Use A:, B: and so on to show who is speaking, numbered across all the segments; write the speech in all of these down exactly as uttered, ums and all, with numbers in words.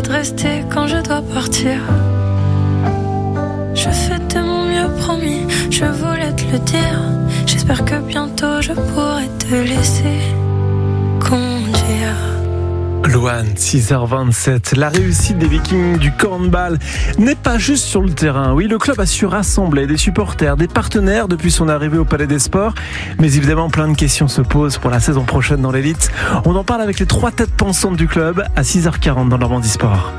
A: de rester quand je dois partir. Je fais de mon mieux, promis, je voulais te le dire. J'espère que bientôt je pourrai te laisser conduire.
B: Louane, six heures vingt-sept. La réussite des Vikings du Cornball n'est pas juste sur le terrain. Oui, le club a su rassembler des supporters, des partenaires depuis son arrivée au Palais des Sports. Mais évidemment, plein de questions se posent pour la saison prochaine dans l'élite. On en parle avec les trois têtes pensantes du club à six heures quarante dans Normandie Sport.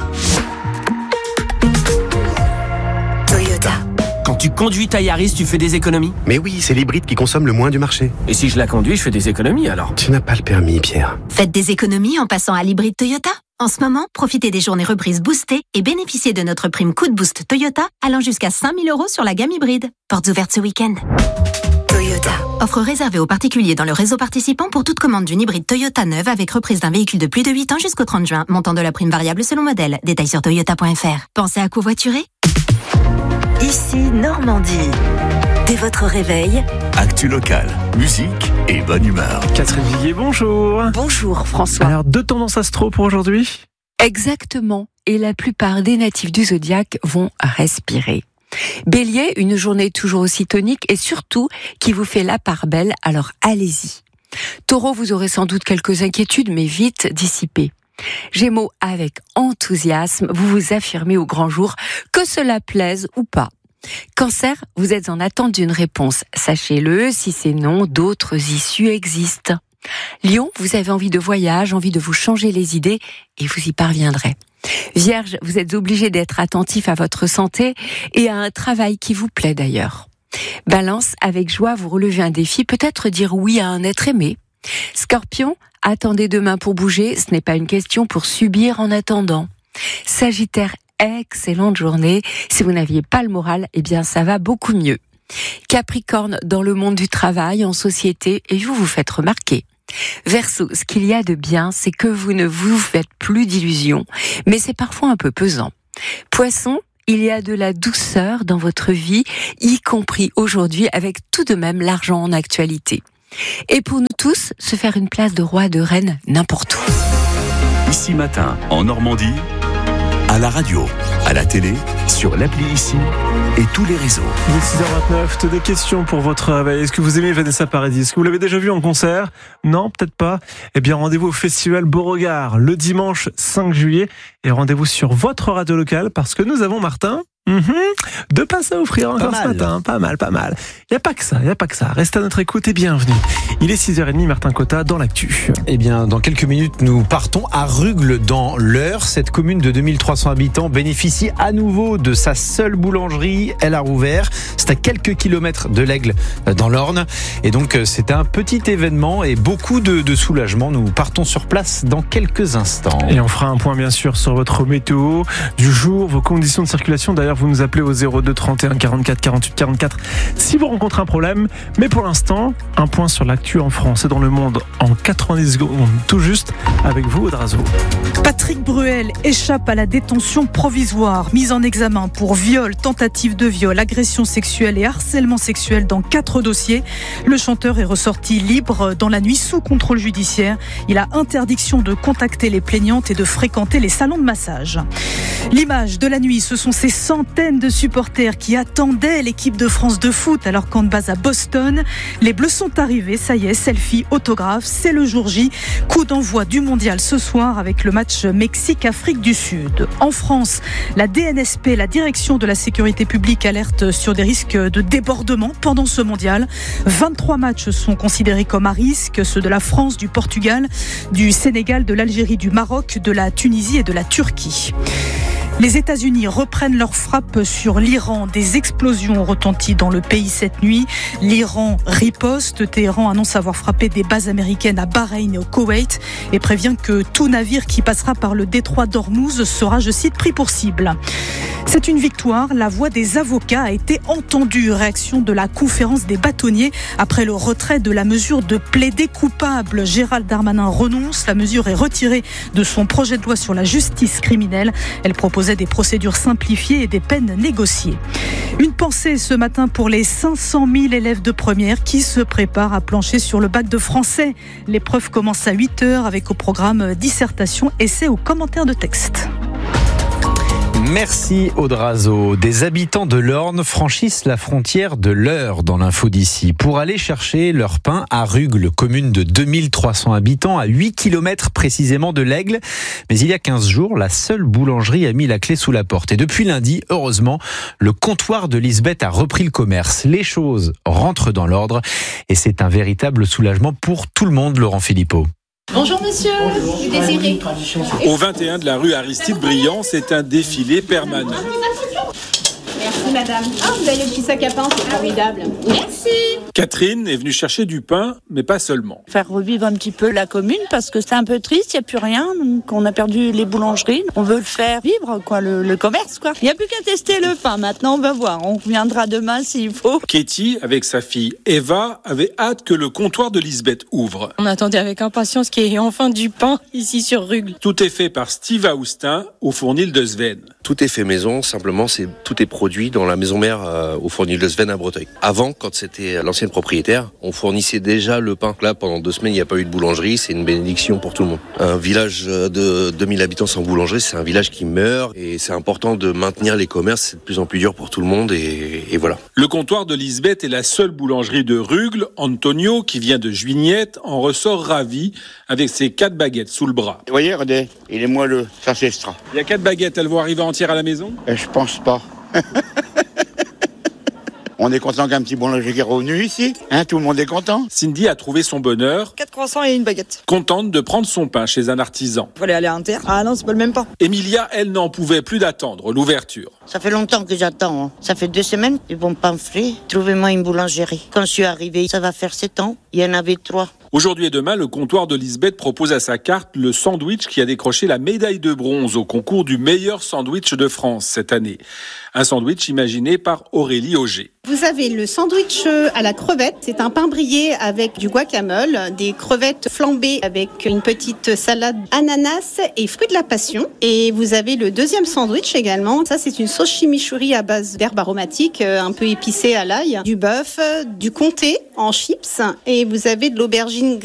C: Quand tu conduis ta Yaris, tu fais des économies ?
D: Mais oui, c'est l'hybride qui consomme le moins du marché.
C: Et si je la conduis, je fais des économies alors ?
D: Tu n'as pas le permis, Pierre.
E: Faites des économies en passant à l'hybride Toyota. En ce moment, profitez des journées reprises boostées et bénéficiez de notre prime Coup de Boost Toyota allant jusqu'à cinq mille euros sur la gamme hybride. Portes ouvertes ce week-end. Toyota. Offre réservée aux particuliers dans le réseau participant pour toute commande d'une hybride Toyota neuve avec reprise d'un véhicule de plus de huit ans jusqu'au trente juin. Montant de la prime variable selon modèle. Détails sur toyota point f r. Pensez à covoiturer ? Ici Normandie. Dès votre réveil,
F: actu locale, musique et bonne humeur.
B: Catherine Viguier, bonjour.
G: Bonjour François.
B: Alors, deux tendances astro pour aujourd'hui ?
G: Exactement. Et la plupart des natifs du zodiaque vont respirer. Bélier, une journée toujours aussi tonique et surtout qui vous fait la part belle, alors allez-y. Taureau, vous aurez sans doute quelques inquiétudes, mais vite dissipées. Gémeaux, avec enthousiasme, vous vous affirmez au grand jour, que cela plaise ou pas. Cancer, vous êtes en attente d'une réponse. Sachez-le, si c'est non, d'autres issues existent. Lion, vous avez envie de voyage, envie de vous changer les idées et vous y parviendrez. Vierge, vous êtes obligé d'être attentif à votre santé et à un travail qui vous plaît d'ailleurs. Balance, avec joie, vous relevez un défi, peut-être dire oui à un être aimé. Scorpion, attendez demain pour bouger, ce n'est pas une question pour subir en attendant. Sagittaire, excellente journée. Si vous n'aviez pas le moral, eh bien ça va beaucoup mieux. Capricorne, dans le monde du travail, en société, et vous vous faites remarquer. Verseau, ce qu'il y a de bien, c'est que vous ne vous faites plus d'illusions, mais c'est parfois un peu pesant. Poisson, il y a de la douceur dans votre vie, y compris aujourd'hui, avec tout de même l'argent en actualité. Et pour nous tous, se faire une place de roi, de reine, n'importe où.
F: Ici Matin, en Normandie, à la radio, à la télé, sur l'appli Ici et tous les réseaux.
B: Il est six heures vingt-neuf, des questions pour votre réveil. Est-ce que vous aimez Vanessa Paradis ? Est-ce que vous l'avez déjà vu en concert ? Non, peut-être pas. Eh bien, rendez-vous au Festival Beauregard le dimanche cinq juillet et rendez-vous sur votre radio locale parce que nous avons, Martin, Mmh. deux passes à offrir encore ce matin, pas mal, pas mal. Il n'y a pas que ça, il n'y a pas que ça. Restez à notre écoute et bienvenue. Il est six heures trente, Martin Cotta dans l'actu.
H: Eh bien, dans quelques minutes, nous partons à Rugles dans l'Eure. Cette commune de deux mille trois cents habitants bénéficie à nouveau de sa seule boulangerie. Elle a rouvert. C'est à quelques kilomètres de l'Aigle dans l'Orne. Et donc, c'est un petit événement et beaucoup de, de soulagement. Nous partons sur place dans quelques instants.
B: Et on fera un point, bien sûr, sur votre météo du jour, vos conditions de circulation. D'ailleurs, vous nous appelez au zéro deux trente et un quarante-quatre quarante-huit quarante-quatre si vous rencontrez un problème. Mais pour l'instant, un point sur l'actu en France et dans le monde en quatre-vingt-dix secondes, tout juste, avec vous, Audrazo.
I: Patrick Bruel échappe à la détention provisoire, mise en examen pour viol, tentative de viol, agression sexuelle et harcèlement sexuel dans quatre dossiers. Le chanteur est ressorti libre dans la nuit sous contrôle judiciaire. Il a interdiction de contacter les plaignantes et de fréquenter les salons de massage. L'image de la nuit, ce sont ces centaines de supporters qui attendaient l'équipe de France de foot à leur camp de base à Boston. Les Bleus sont arrivés, ça y est, selfie, autographe, c'est le jour J. Coup d'envoi du mondial ce soir avec le match Mexique-Afrique du Sud. En France, la D N S P, la direction de la sécurité publique, alerte sur des risques de débordement pendant ce mondial. vingt-trois matchs sont considérés comme à risque, ceux de la France, du Portugal, du Sénégal, de l'Algérie, du Maroc, de la Tunisie et de la Turquie. Les États-Unis reprennent leur frappe sur l'Iran. Des explosions ont retenti dans le pays cette nuit. L'Iran riposte. Téhéran annonce avoir frappé des bases américaines à Bahreïn et au Koweït et prévient que tout navire qui passera par le détroit d'Ormuz sera, je cite, pris pour cible. C'est une victoire. La voix des avocats a été entendue. Réaction de la conférence des bâtonniers après le retrait de la mesure de plaider coupable. Gérald Darmanin renonce. La mesure est retirée de son projet de loi sur la justice criminelle. Elle proposait des procédures simplifiées et des peines négociées. Une pensée ce matin pour les cinq cent mille élèves de première qui se préparent à plancher sur le bac de français. L'épreuve commence à huit heures avec au programme dissertation, essai ou commentaire de texte.
H: Merci Audrazo. Des habitants de l'Orne franchissent la frontière de l'Eure dans l'info d'ici pour aller chercher leur pain à Rugles, commune de deux mille trois cents habitants à huit kilomètres précisément de l'Aigle. Mais il y a quinze jours, la seule boulangerie a mis la clé sous la porte. Et depuis lundi, heureusement, le comptoir de Lisbeth a repris le commerce. Les choses rentrent dans l'ordre et c'est un véritable soulagement pour tout le monde, Laurent Philippot.
J: Bonjour monsieur, vous désirez.
K: Au vingt et un de la rue Aristide Briand, c'est un défilé permanent.
J: Merci madame. Ah, vous avez le petit sac à pain, c'est formidable. Merci.
K: Catherine est venue chercher du pain, mais pas seulement.
L: Faire revivre un petit peu la commune parce que c'est un peu triste, il n'y a plus rien, donc on a perdu les boulangeries. On veut le faire vivre, quoi, le, le commerce, quoi. Il n'y a plus qu'à tester le pain, maintenant on va voir, on reviendra demain s'il faut.
K: Katie, avec sa fille Eva, avait hâte que le comptoir de Lisbeth ouvre.
M: On attendait avec impatience qu'il y ait enfin du pain ici sur Rugles.
K: Tout est fait par Steve Austin au Fournil de Sven.
N: Tout est fait maison, simplement c'est tout est produit dans la maison mère euh, au Fournil de Sven à Breteuil. Avant, quand c'était l'ancienne propriétaire, on fournissait déjà le pain. Là, pendant deux semaines, il n'y a pas eu de boulangerie, c'est une bénédiction pour tout le monde. Un village de deux mille habitants sans boulangerie, c'est un village qui meurt et c'est important de maintenir les commerces, c'est de plus en plus dur pour tout le monde et, et voilà.
K: Le comptoir de Lisbeth est la seule boulangerie de Rugles. Antonio, qui vient de Juignette, en ressort ravi avec ses quatre baguettes sous le bras.
O: Vous voyez, regardez, il est moelleux, ça c'est extra.
K: Il y a quatre baguettes, elles vont arriver entières à la maison ?
O: euh, Je pense pas. On est content qu'un petit boulanger qui est revenu ici, hein, tout le monde est content.
K: Cindy a trouvé son bonheur.
P: Quatre croissants et une baguette.
K: Contente de prendre son pain chez un artisan.
P: Faut aller aller à Inter. Ah non, c'est pas le même pain.
K: Emilia, elle, n'en pouvait plus d'attendre l'ouverture.
Q: Ça fait longtemps que j'attends, hein. Ça fait deux semaines, du bon pain frais. Trouvez-moi une boulangerie. Quand je suis arrivée, ça va faire sept ans, il y en avait trois.
K: Aujourd'hui et demain, le comptoir de Lisbeth propose à sa carte le sandwich qui a décroché la médaille de bronze au concours du meilleur sandwich de France cette année. Un sandwich imaginé par Aurélie Auger.
R: Vous avez le sandwich à la crevette. C'est un pain brie avec du guacamole, des crevettes flambées avec une petite salade ananas et fruits de la passion. Et vous avez le deuxième sandwich également. Ça, c'est une sauce chimichurri à base d'herbes aromatiques, un peu épicée à l'ail, du bœuf, du comté en chips et vous avez de l'aubergine